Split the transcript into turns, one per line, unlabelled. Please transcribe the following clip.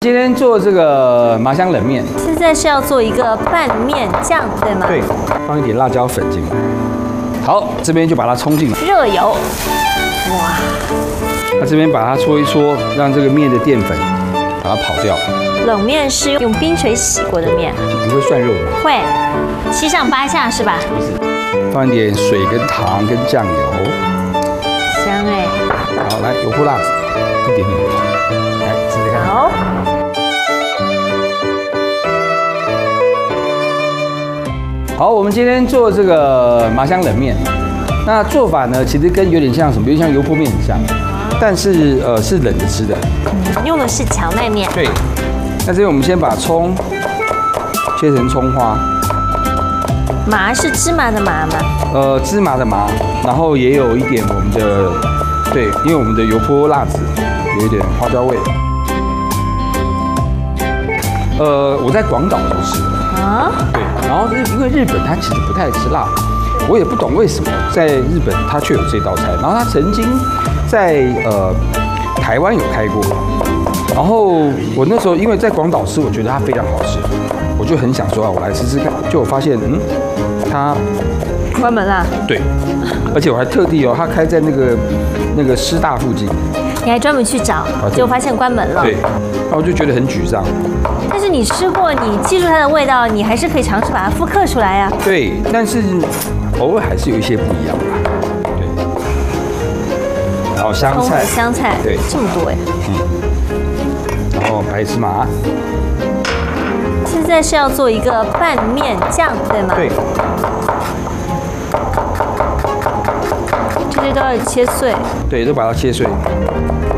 今天做这个麻香冷面，
现在是要做一个拌面酱，对吗？
对，放一点辣椒粉进来。好，这边就把它冲进来。
热油，哇！
那这边把它搓一搓，让这个面的淀粉把它跑掉。
冷面是用冰水洗过的面。
你会涮肉吗？
会，7上8下是吧？
不是，放一点水跟糖跟酱油。
香哎。
好，来油泼辣子，一点点，来试试看。
好。
好，我们今天做这个麻香冷面，那做法呢，其实跟有点像什么，有点像油泼面很像，但是是冷着吃的。
用的是荞麦面。
对。那这边我们先把葱切成葱花。
麻是芝麻的麻吗？
芝麻的麻，然后也有一点我们的，对，因为我们的油泼辣子有一点花椒味。我在广岛都吃的。
啊？对。
然后因为日本它其实不太吃辣，我也不懂为什么在日本它却有这道菜。然后它曾经在台湾有开过，然后我那时候因为在广岛吃，我觉得它非常好吃，我就很想说啊，我来吃吃看。就我发现，它
关门啦。
对，而且我还特地它开在那个师大附近。
你还专门去找，结果发现关门了。
对，那我就觉得很沮丧。
但是你吃过，你记住它的味道，你还是可以尝试把它复刻出来呀。
对，但是偶尔还是有一些不一样吧。对。然后香菜，
香菜，对，这么多哎。
然后白芝麻。
现在是要做一个拌面酱，对吗？
对。
这些都要切碎。
对，都把它切碎。